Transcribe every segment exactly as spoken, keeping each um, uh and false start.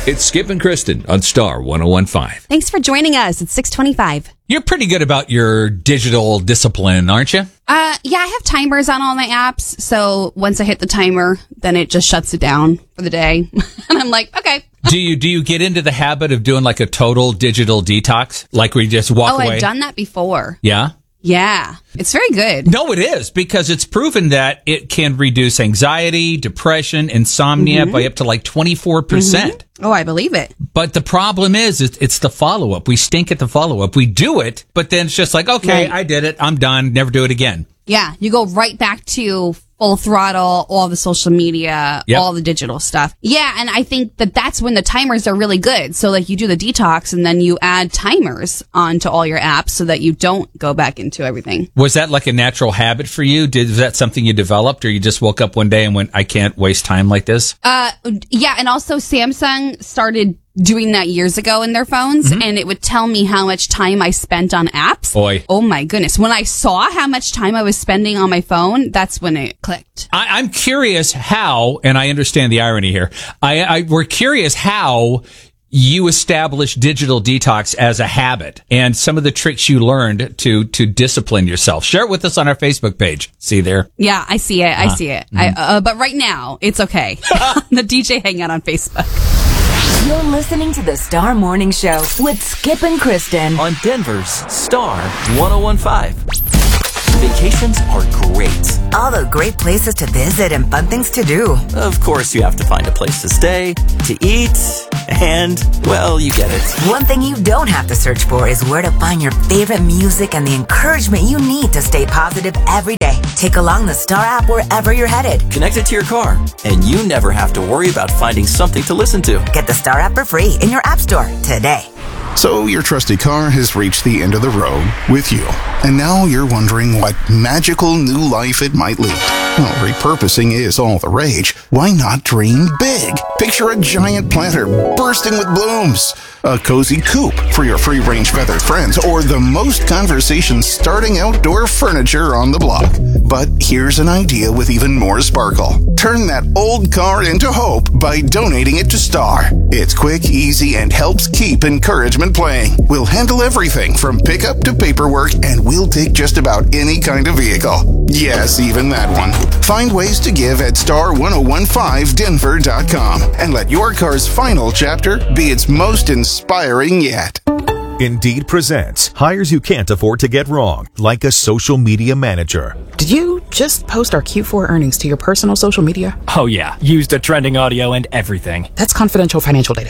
It's Skip and Kristen on Star one oh one five. Thanks for joining us. It's six twenty-five. You're pretty good about your digital discipline, aren't you? Uh, yeah, I have timers on all my apps. So once I hit the timer, then it just shuts it down for the day. And I'm like, okay. Do you do you get into the habit of doing like a total digital detox? Like we just walk oh, away? Oh, I've done that before. Yeah? Yeah. It's very good. No, it is, because it's proven that it can reduce anxiety, depression, insomnia mm-hmm. by up to like twenty-four percent. Mm-hmm. Oh, I believe it. But the problem is, it's, it's the follow-up. We stink at the follow-up. We do it, but then it's just like, okay, right. I did it. I'm done. Never do it again. Yeah. You go right back to full throttle, all the social media, yep. all the digital stuff. Yeah, and I think that that's when the timers are really good. So, like, you do the detox, and then you add timers onto all your apps so that you don't go back into everything. Was that like a natural habit for you? Did was that something you developed, or you just woke up one day and went, I can't waste time like this? Uh, yeah, and also Samsung started doing that years ago in their phones, mm-hmm. and it would tell me how much time I spent on apps. Boy. Oh my goodness. When I saw how much time I was spending on my phone, that's when it clicked. I, I'm curious how, and I understand the irony here, I, I we're curious how you established digital detox as a habit and some of the tricks you learned to to discipline yourself. Share it with us on our Facebook page. See there? Yeah, I see it. I uh, see it. Mm-hmm. I, uh, but right now, it's okay. The D J Hangout on Facebook. You're listening to the Star Morning Show with Skip and Kristen on Denver's Star one oh one five. Vacations are great. All the great places to visit and fun things to do. Of course, you have to find a place to stay, to eat, and, well, you get it. One thing you don't have to search for is where to find your favorite music and the encouragement you need to stay positive every day. Take along the Star app wherever you're headed. Connect it to your car, and you never have to worry about finding something to listen to. Get the Star app for free in your app store today. So your trusty car has reached the end of the road with you. And now you're wondering what magical new life it might lead. Well, repurposing is all the rage. Why not dream big? Picture a giant planter bursting with blooms, a cozy coop for your free-range feathered friends, or the most conversation-starting outdoor furniture on the block. But here's an idea with even more sparkle. Turn that old car into hope by donating it to Star. It's quick, easy, and helps keep encouragement playing. We'll handle everything from pickup to paperwork, and we'll take just about any kind of vehicle. Yes, even that one. Find ways to give at star ten fifteen denver dot com and let your car's final chapter be its most inspiring yet. Indeed presents hires you can't afford to get wrong, like a social media manager. Did you just post our Q four earnings to your personal social media? Oh yeah, used the trending audio and everything. That's confidential financial data.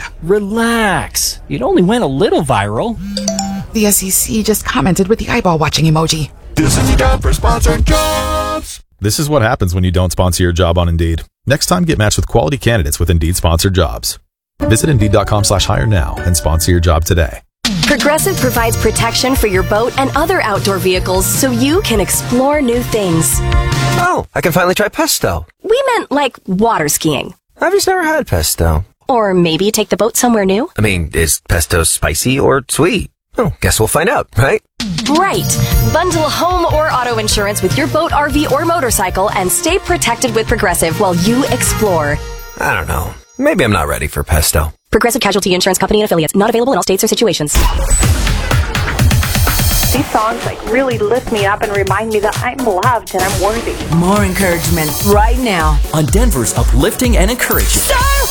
Relax, it only went a little viral. The S E C just commented with the eyeball watching emoji. This is the job for sponsored jobs. This is what happens when you don't sponsor your job on Indeed. Next time, get matched with quality candidates with Indeed sponsored jobs. Visit Indeed.com slash hire now and sponsor your job today. Progressive provides protection for your boat and other outdoor vehicles so you can explore new things. Oh, I can finally try pesto. We meant like water skiing. I've just never had pesto. Or maybe take the boat somewhere new. I mean, is pesto spicy or sweet? Oh, guess we'll find out, right? Right. Bundle home or auto insurance with your boat, R V, or motorcycle and stay protected with Progressive while you explore. I don't know. Maybe I'm not ready for pesto. Progressive Casualty Insurance Company and affiliates. Not available in all states or situations. These songs like really lift me up and remind me that I'm loved and I'm worthy. More encouragement right now on Denver's uplifting and encouraging. Star